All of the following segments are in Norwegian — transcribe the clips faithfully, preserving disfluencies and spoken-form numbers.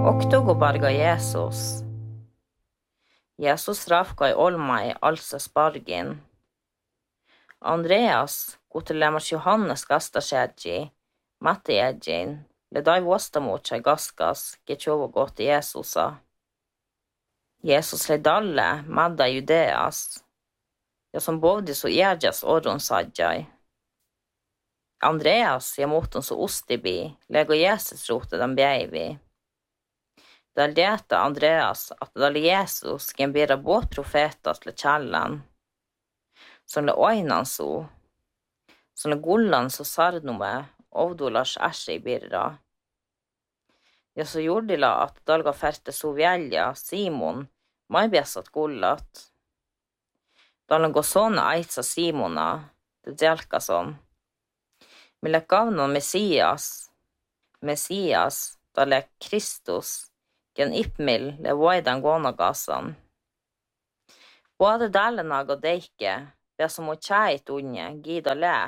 Oktogo barga Jesus. Jesus rafka i olmai alsa spargin. Andreas, kutelemmas Johannes kastasjädji, Matti jädjin, le dai vuostamuutsai gaskas, ketjovo kohti Jeesusa. Jeesus le dalle, madda Judeas, ja som bovdi su jädjas orrun sadjai. Andreas, ja motun su ustibi, lego Jesus rote den bjeivi. Där leta Andreas att dal Jesus kan bera båt profetas till källan. Som le oinan så, som le gullan så sarnume, ovdolars äsje birra. Ja så jordila att dalga färte så välja Simon, mai bäsat gullat. Dalen gå såna aitsa Simona, det djelkason. Mille gavnon Messias, Messias, dale Kristus, gen ipmil le voidan gånagasan. Både dalena og deike, det som må tjeit unge, gida le.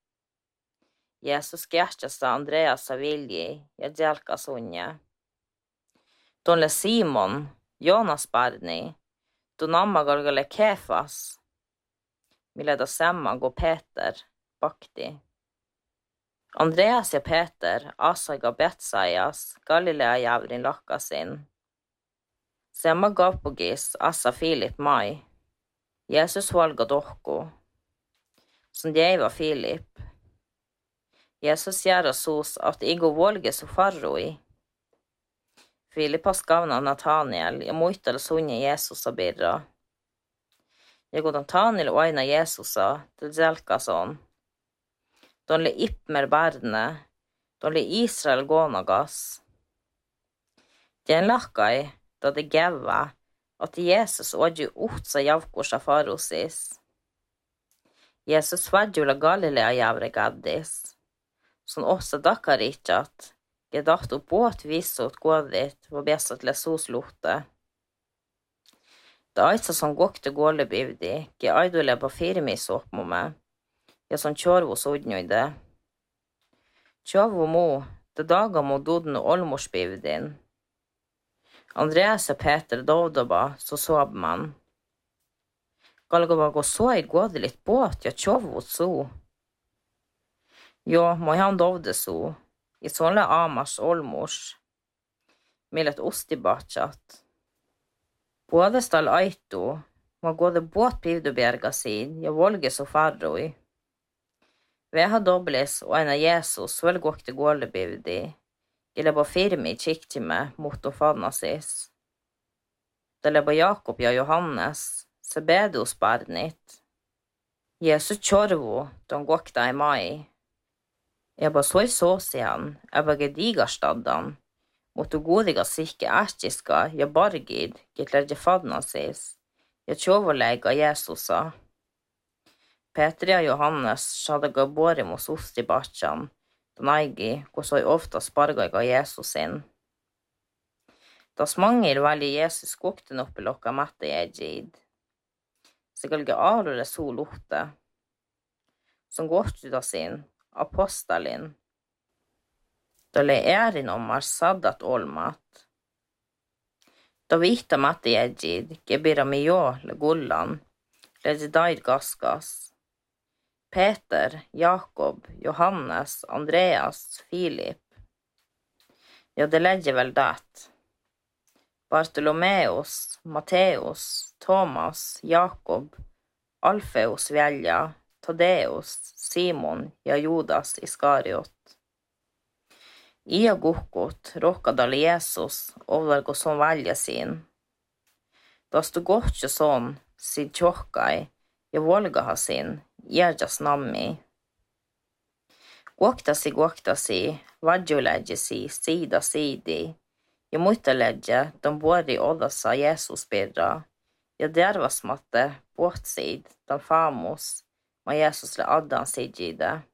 Jesus gjertjasta Andreas av vilji, ja djelkas unge. Don le Simon, Jonas barni, don amma galgale Kefas, mille da semma gå Peter, bakti. Andreas ja Peter, Asaiga Betsaias, Galilea jävrin lakkasin. Semma Gapogis, Asa Filip mai. Jesus valga dohko. Som djeva Filip. Jesus gjerra sos at igo volge så farroi. Filipas gavna Nathaniel, ja muital sunja Jesusa birra. Jeg går Nathaniel og aina Jesusa til zelkason. Don le ipmer barne, don le Israel gånagas. Den lakkai, da det geva, at Jesus odju utsa javkursa farosis. Jesus vadjula Galilea javre gaddis, som også dakaritjat, gedacht op båt visot gådit, var besat lesos lukte. Da aitsa som gokte gåle bivdi, ge aidule på firmis oppmomme, ja som tjorvo sodnjøyde. Tjorvo mo, det daga mo dodden og olmorsbivdin. Andreas og Peter dovdoba, så sov man. Galgova gå så i gåde litt båt, ja tjorvo så. Jo, må han dovde så, i sånne amars olmors, millet ostibatjat. Både stall aito, må gå det båt bivdobjerga sin, ja volge så farroi. Vi har dobblis og en av Jesus vel gåkte gåle bivdi, gille ba firmi kiktime mot og fanasis. Det leba Jakob ja Johannes, Sebedos barnit. Jesus tjorvo, de gåkta i mai. Jeg ba så i såsian, jeg ba gedigarstaddan, mot og godiga sikke erkiska, ja bargid, gitlerje fanasis, ja tjovolega Jesusa. Peter ja Johannes skjadde ga båre mot ost i batjan, da neigi gå så ofta sparga ga Jesus inn. Da smangir velge Jesus kokten oppi lokka matte jeg gid. Sigalge arure så lukte, som gått ut av sin, apostelin. Da le erin omar saddat olmat. Da vita matte jeg gid, gebira mio le gullan, le daid gaskas. Peter, Jakob, Johannes, Andreas, Filip. Ja, det ledger vel det. Bartolomeus, Matteus, Thomas, Jakob, Alfeus Velja, Tadeus, Simon, ja Judas Iskariot. Ia gukot, råkadal Jesus, ovlargo som velja sin. Da stod godt jo sånn, sin tjokkai, ja volga ha sin, Jerjas nammi. Gåktasi, gåktasi, vadjuledjesi, sida sidi. Ja muitaledje, de bori odasa Jesus birra. Ja dervasmatte, båtsid, de famos, ma Jesus le addan sidjide.